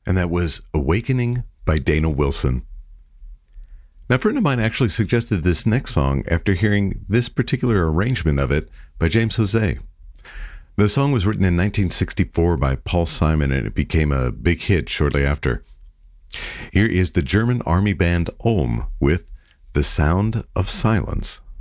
And that was Awakening by Dana Wilson. Now, a friend of mine actually suggested this next song after hearing this particular arrangement of it by James Jose. The song was written in 1964 by Paul Simon, and it became a big hit shortly after. Here is the German army band Ulm with The Sound of Silence.